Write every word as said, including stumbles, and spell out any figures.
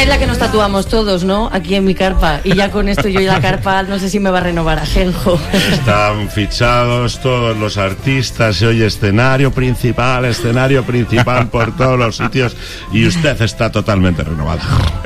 es la que nos tatuamos todos, ¿no? Aquí en mi carpa. Y ya con esto yo y la carpa, no sé si me va a renovar Ajenjo. Están fichados todos los artistas y hoy escenario principal, escenario principal por todos los sitios. Y usted está totalmente renovada.